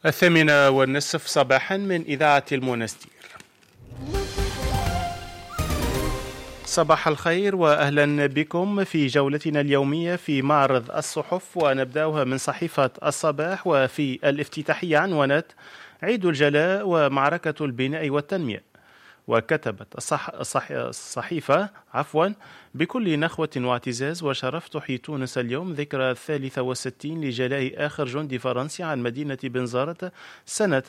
والثامنة صباحا من إذاعة المنستير. صباح الخير وأهلا بكم في جولتنا اليومية في معرض الصحف، ونبدأها من صحيفة الصباح. وفي الافتتاحية عنونت عيد الجلاء ومعركة البناء والتنمية. وكتبت الصحيفة بكل نخوة واعتزاز وشرف تحيي تونس اليوم ذكرى 63 لجلاء آخر جندي فرنسي عن مدينة بنزرت سنة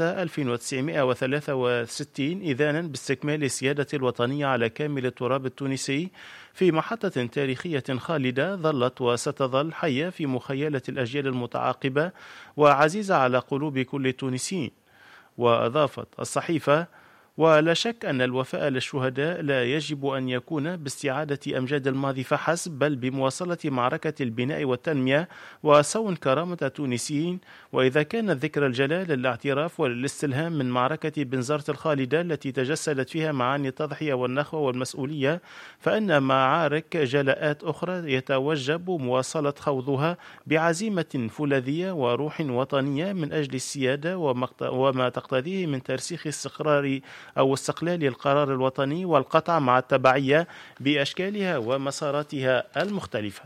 1963، إذانا باستكمال السيادة الوطنية على كامل التراب التونسي في محطة تاريخية خالدة ظلت وستظل حية في مخيلة الأجيال المتعاقبة وعزيزة على قلوب كل التونسيين. وأضافت الصحيفة: ولا شك أن الوفاء للشهداء لا يجب أن يكون باستعادة أمجاد الماضي فحسب، بل بمواصلة معركة البناء والتنمية وصون كرامة التونسيين. وإذا كانت ذكرى الجلاء للاعتراف وللاستلهام من معركة بنزرت الخالدة التي تجسدت فيها معاني التضحية والنخوة والمسؤولية، فإن معارك جلاءات أخرى يتوجب مواصلة خوضها بعزيمة فولاذية وروح وطنية من أجل السيادة وما تقتضيه من ترسيخ استقلال القرار الوطني والقطع مع التبعية بأشكالها ومساراتها المختلفة.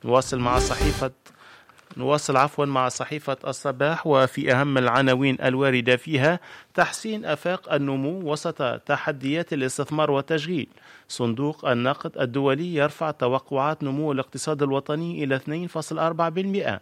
نواصل مع صحيفة الصباح، وفي أهم العناوين الواردة فيها: تحسين آفاق النمو وسط تحديات الاستثمار والتشغيل. صندوق النقد الدولي يرفع توقعات نمو الاقتصاد الوطني إلى 2.4%.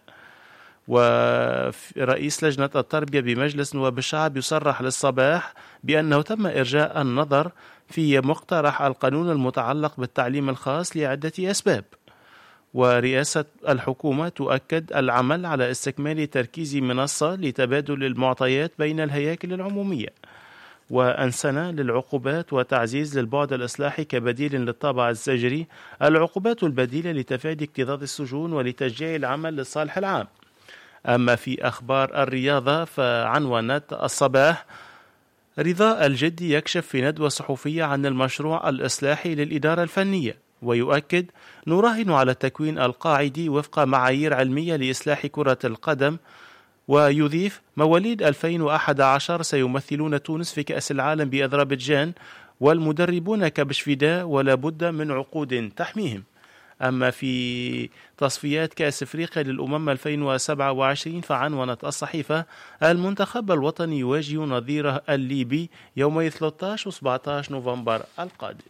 ورئيس لجنة التربية بمجلس نواب الشعب يصرح للصباح بأنه تم إرجاء النظر في مقترح القانون المتعلق بالتعليم الخاص لعدة أسباب. ورئاسة الحكومة تؤكد العمل على استكمال تركيز منصة لتبادل المعطيات بين الهياكل العمومية. وأنسنة للعقوبات وتعزيز للبعد الإصلاحي كبديل للطابع الزجري، العقوبات البديلة لتفادي اكتظاظ السجون ولتشجيع العمل للصالح العام. أما في أخبار الرياضة فعنونت الصباح: رضا الجدي يكشف في ندوة صحفية عن المشروع الإصلاحي للإدارة الفنية، ويؤكد: نراهن على التكوين القاعدي وفق معايير علمية لإصلاح كرة القدم. ويضيف: مواليد 2011 سيمثلون تونس في كأس العالم بأذربيجان، والمدربون كبشفداء ولا بد من عقود تحميهم. أما في تصفيات كأس أفريقيا للأمم 2027 فعنونت الصحيفة: المنتخب الوطني يواجه نظيره الليبي يومي 13 و 17 نوفمبر القادم.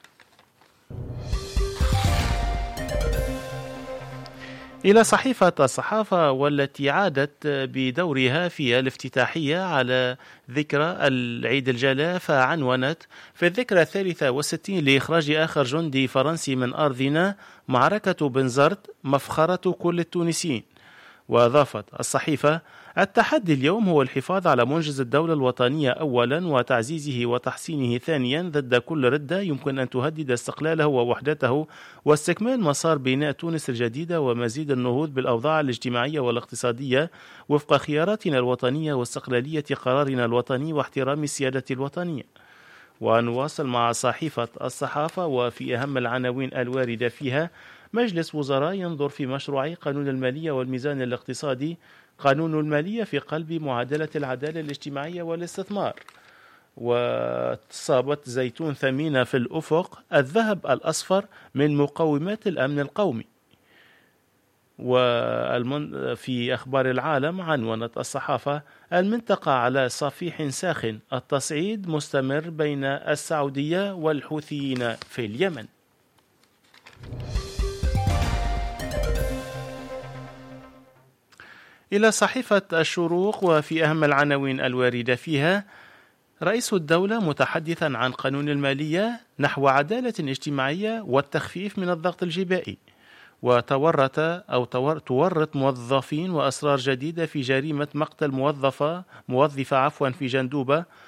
إلى صحيفة الصحافة، والتي عادت بدورها في الافتتاحية على ذكرى العيد الجلاء، فعنونت: في الذكرى 63 لإخراج آخر جندي فرنسي من أرضنا، معركة بنزرت مفخرة كل التونسيين. وأضافت الصحيفة: التحدي اليوم هو الحفاظ على منجز الدولة الوطنية أولا، وتعزيزه وتحسينه ثانيا، ضد كل ردة يمكن أن تهدد استقلاله ووحدته، واستكمال مسار بناء تونس الجديدة ومزيد النهوض بالأوضاع الاجتماعية والاقتصادية وفق خياراتنا الوطنية واستقلالية قرارنا الوطني واحترام السيادة الوطنية. ونواصل مع صحيفة الصحافة، وفي أهم العناوين الواردة فيها: مجلس وزراء ينظر في مشروعي قانون المالية والميزان الاقتصادي. قانون المالية في قلب معادلة العدالة الاجتماعية والاستثمار. وصابت زيتون ثمينة في الأفق، الذهب الأصفر من مقومات الأمن القومي. وفي أخبار العالم عنونت الصحافة: المنطقة على صفيح ساخن، التصعيد مستمر بين السعودية والحوثيين في اليمن. إلى صحيفة الشروق، وفي أهم العناوين الواردة فيها: رئيس الدولة متحدثا عن قانون المالية نحو عدالة اجتماعية والتخفيف من الضغط الجبائي. تورط موظفين وأسرار جديدة في جريمة مقتل موظفة في جندوبة.